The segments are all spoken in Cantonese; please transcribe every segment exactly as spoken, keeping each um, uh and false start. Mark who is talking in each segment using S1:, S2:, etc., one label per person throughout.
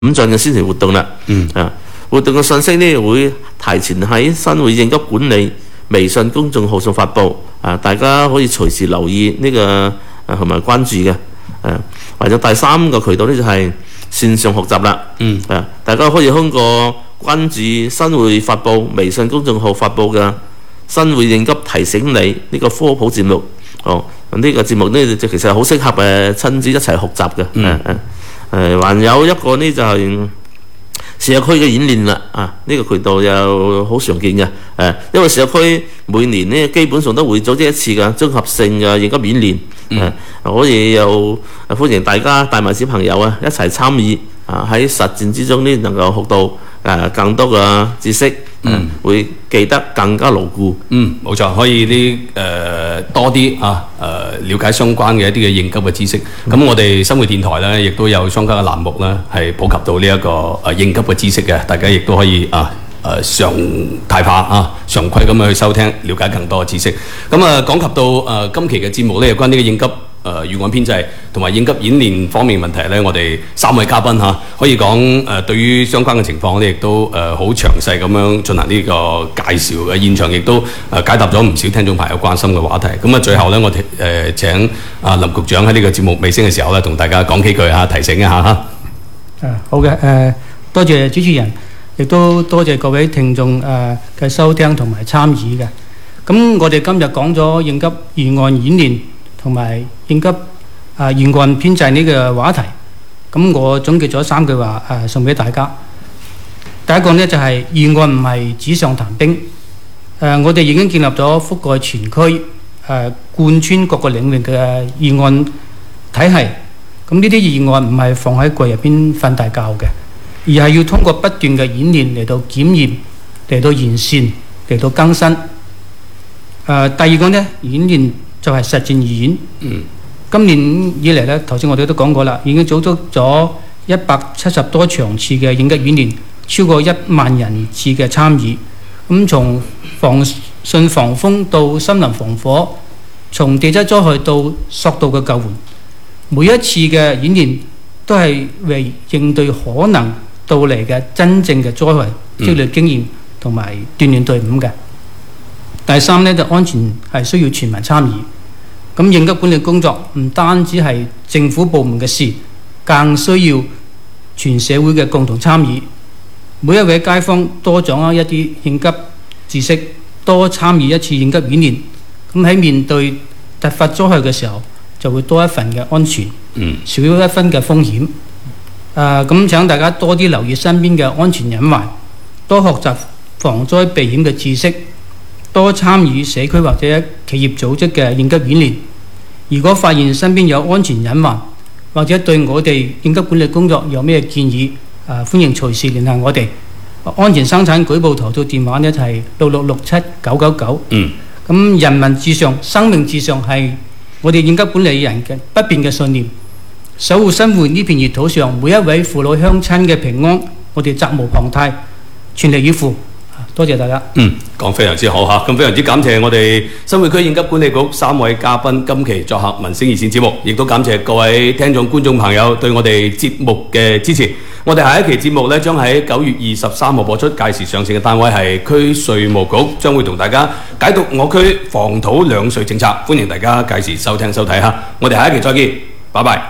S1: 咁進嘅宣傳活動啦。嗯啊，活動嘅信息呢會提前喺新會應急管理微信公眾號上發布，啊，大家可以隨時留意呢、這個啊同埋關注嘅。誒，或者第三個渠道呢就係線上學習啦。嗯啊，大家可以通過關注新會發布微信公眾號發布嘅新會應急提醒你呢、這個科普節目。哦，呢、這個節目呢就其實好適合誒親子一齊學習嘅。嗯誒。誒，還有一個呢就係社區嘅演練啦，啊，呢、這個渠道又好常見嘅，誒，因為社區每年呢基本上都會組織一次嘅綜合性嘅應急演練，誒、嗯，可以又歡迎大家帶埋小朋友啊一齊參與，啊喺實戰之中呢能夠學到誒更多嘅知識，嗯，會記得更加牢固。
S2: 嗯，冇錯，可以啲誒、呃、多啲啊誒了解相關嘅一啲嘅應急嘅知識。咁、嗯、我哋新會電台咧，亦都有相關嘅欄目咧，係普及到呢、這、一個誒、呃、應急嘅知識嘅，大家亦都可以啊誒、呃、常態化啊常規咁樣去收聽，了解更多嘅知識。咁啊講及到誒、呃、今期嘅節目咧，有關呢個應急誒預案編製同埋應急演練方面問題咧，我哋三位嘉賓嚇、啊、可以講誒、呃、對於相關嘅情況咧，亦都誒好、呃、詳細咁樣進行呢個介紹嘅。現場亦都誒、呃、解答咗唔少聽眾朋友關心嘅話題。咁啊最後咧，我哋誒、呃、請啊林局長喺呢個節目尾聲嘅時候咧，同大家講幾句嚇，提醒一下嚇。
S3: 誒好嘅，誒、呃、多謝主持人，亦都多謝各位聽眾誒嘅收聽同埋參與嘅。咁我哋今日講咗應急預案演練同埋應急啊預案編製呢個話題，咁我總結咗三句話誒、呃、送俾大家。第一個呢，就係預案唔係紙上談兵，誒、呃、我哋已經建立咗覆蓋全區誒、呃、貫穿各個領域嘅預案體系。咁呢啲預案唔係放喺櫃入邊瞓大覺嘅，而係要通過不斷嘅演練嚟到檢驗、嚟到完善、嚟到更新。誒、呃、第二個呢，演練就係實戰預演。嗯。今年以嚟呢，頭先我哋都講過啦，已經組織咗一百七十多場次嘅應急演練，超過一萬人次嘅參與。咁從防汛防風到森林防火，從地質災害到索道嘅救援，每一次嘅演練都係為應對可能到嚟嘅真正嘅災害積累經驗同埋鍛鍊隊伍嘅。第三呢，就安全係需要全民參與。咁應急管理工作唔單止係政府部門嘅事，更需要全社會嘅共同參與。每一位街坊多掌握一啲應急知識，多參與一次應急演練，咁喺面對突發災害嘅時候，就會多一份嘅安全，嗯、少一分嘅風險。誒、呃，咁請大家多啲留意身邊嘅安全隱患，多學習防災避險嘅知識，多參與社區或者企業組織嘅應急演練。如果發現身邊有安全隱患，或者對我哋應急管理工作有咩建議，誒歡迎隨時聯繫我哋。安全生產舉報投訴電話呢就係六六六七九九九。嗯。咁人民至上，生命至上係我哋應急管理人嘅不變嘅信念。守護新會呢片熱土上每一位父老鄉親嘅平安，我哋責無旁貸，全力以赴。多謝大家。
S2: 嗯，講非常之好嚇，咁非常之感謝我哋新會區應急管理局三位嘉賓今期作客民聲熱線節目，亦都感謝各位聽眾觀眾朋友對我哋節目嘅支持。我哋下一期節目呢，將喺九月二十三號播出，屆時上線嘅單位係區稅務局，將會同大家解讀我區房土兩稅政策，歡迎大家屆時收聽收睇嚇。我哋下一期再見，拜拜。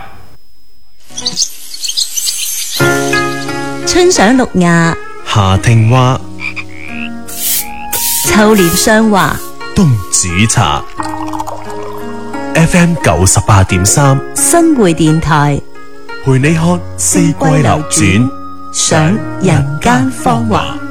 S4: 春賞綠芽，
S5: 夏聽蛙，
S4: 秋獵霜華，
S5: 冬煮茶。F M 九十八點三，
S4: 新會電台，
S5: 陪你看四季流轉，
S4: 賞人間芳華。